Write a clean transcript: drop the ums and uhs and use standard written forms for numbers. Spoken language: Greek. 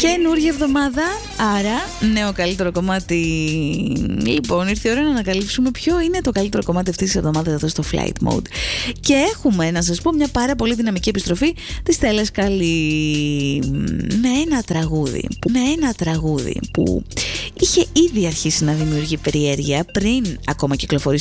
Καινούργια εβδομάδα, άρα νέο καλύτερο κομμάτι. Λοιπόν, ήρθε η ώρα να ανακαλύψουμε ποιο είναι το καλύτερο κομμάτι αυτής της εβδομάδας εδώ στο Flight Mode. Και έχουμε, να σας πω, μια πάρα πολύ δυναμική επιστροφή της Στέλλας Καλή με ένα τραγούδι που είχε ήδη αρχίσει να δημιουργεί περιέργεια πριν ακόμα κυκλοφορήσει